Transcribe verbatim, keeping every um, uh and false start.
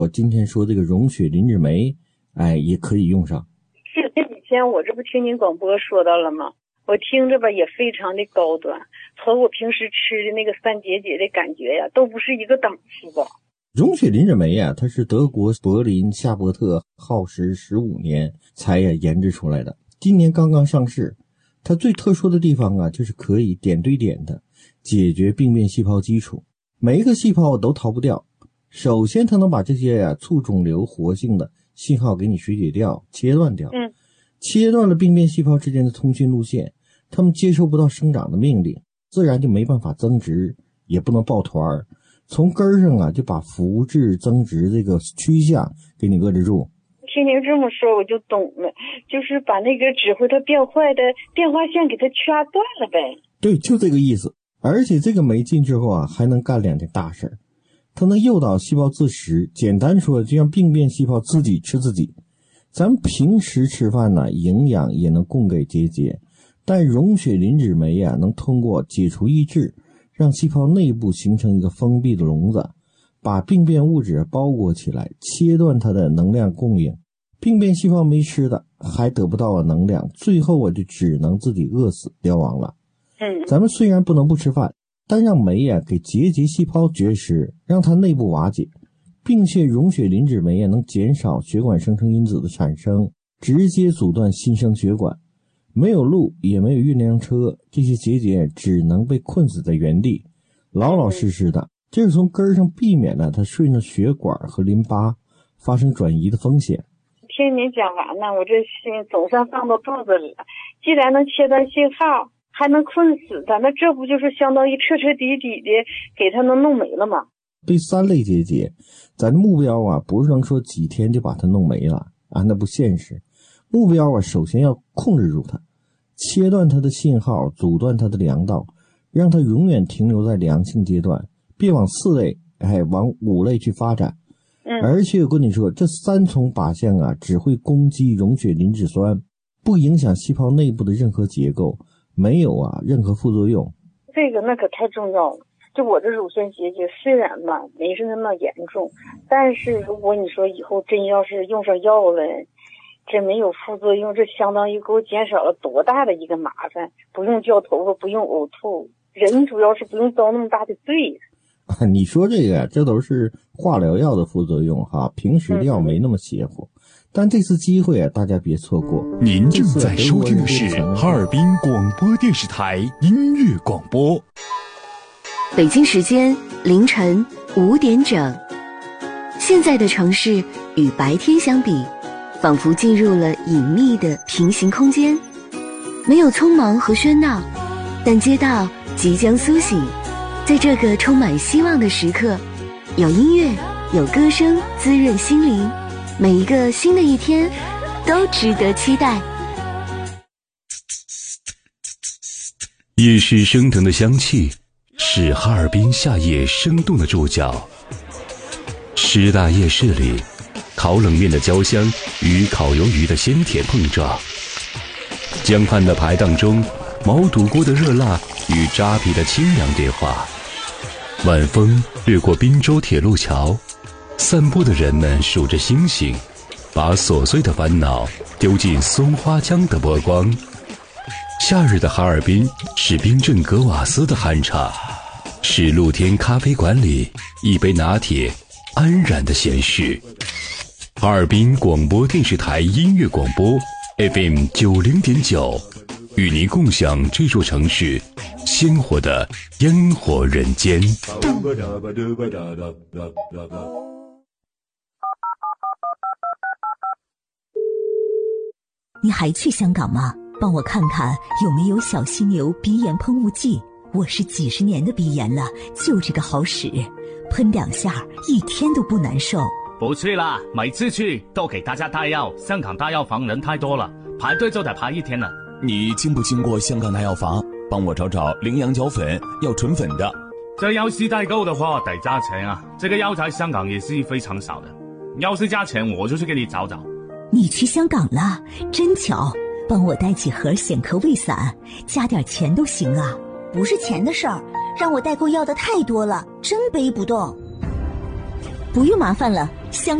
我今天说这个溶血磷脂酶，哎，也可以用上。 是，这几天我这不听您广播说到了吗？我听着吧也非常的高端，和我平时吃的那个三节节的感觉呀，都不是一个档次的。 溶血磷脂酶啊，它是德国柏林夏伯特耗时十五年才研制出来的，今年刚刚上市。它最特殊的地方啊，就是可以点对点的解决病变细胞基础，每一个细胞都逃不掉。首先它能把这些啊促肿瘤活性的信号给你水解掉，切断掉。 嗯， 切断了病变细胞之间的通讯路线，它们接收不到生长的命令，自然就没办法增殖，也不能抱团儿。从根儿上啊，就把复制增殖这个趋向给你遏制住。 听您这么说我就懂了，就是把那个指挥它变坏的电话线给它掐断了呗。 对，就这个意思。而且这个酶进之后啊，还能干两件大事。它能诱导细胞自食，简单说就让病变细胞自己吃自己。咱们平时吃饭呢，营养也能供给结节，但溶血磷脂酶啊，能通过解除抑制，让细胞内部形成一个封闭的笼子，把病变物质包裹起来，切断它的能量供应。病变细胞没吃的，还得不到能量，最后我就只能自己饿死凋亡了。 嗯， 咱们虽然不能不吃饭，但让酶啊给结节细胞绝食，让它内部瓦解，并且溶血磷脂酶啊能减少血管生成因子的产生，直接阻断新生血管。没有路也没有运粮车，这些结节只能被困死在原地，老老实实的。这是从根上避免了它顺着血管和淋巴发生转移的风险。 听您讲完呢，我这心总算放到肚子里了。既然能切断信号，还能困死它，那这不就是相当于彻彻底底的给它能弄没了吗？ 对三类结节，咱的目标啊，不是能说几天就把它弄没了啊，那不现实。目标啊，首先要控制住它，切断它的信号，阻断它的粮道，让它永远停留在良性阶段，别往四类，哎，往五类去发展。 嗯， 而且我跟你说，这三重靶向啊，只会攻击溶血磷脂酸，不影响细胞内部的任何结构，没有啊任何副作用。 这个那可太重要了。就我这乳腺结节虽然吧没是那么严重，但是如果你说以后真要是用上药了，这没有副作用，这相当于给我减少了多大的一个麻烦，不用掉头发，不用呕吐，人主要是不用遭那么大的罪。 你说这个这都是化疗药的副作用哈，平时的药没那么邪乎。但这次机会啊，大家别错过。 您正在收听的是哈尔滨广播电视台音乐广播。 北京时间凌晨五点整。现在的城市与白天相比，仿佛进入了隐秘的平行空间，没有匆忙和喧闹，但街道即将苏醒。在这个充满希望的时刻，有音乐，有歌声滋润心灵，每一个新的一天都值得期待。 夜市升腾的香气是哈尔滨夏夜生动的注脚。师大夜市里，烤冷面的焦香与烤鱿鱼的鲜甜碰撞，江畔的排档中，毛肚锅的热辣与扎皮的清凉对话。晚风掠过滨州铁路桥，散步的人们数着星星，把琐碎的烦恼丢进松花江的波光。夏日的哈尔滨是冰镇格瓦斯的酣畅，是露天咖啡馆里一杯拿铁安然的闲适。哈尔滨广播电视台音乐广播 F M 九零点九，与您共享这座城市鲜活的烟火人间。 你还去香港吗？帮我看看有没有小犀牛鼻炎喷雾剂，我是几十年的鼻炎了，就这个好使，喷两下一天都不难受。 不去啦，每次去都给大家带药，香港大药房人太多了，排队就得排一天了。 你经不经过香港大药房？帮我找找羚羊角粉，要纯粉的。 这要是代购的话得加钱啊，这个药在香港也是非常少的，要是加钱我就去给你找找。 你去香港了，真巧，帮我带几盒显科胃散，加点钱都行啊。 不是钱的事儿，让我代购要的太多了，真背不动。 不用麻烦了， 香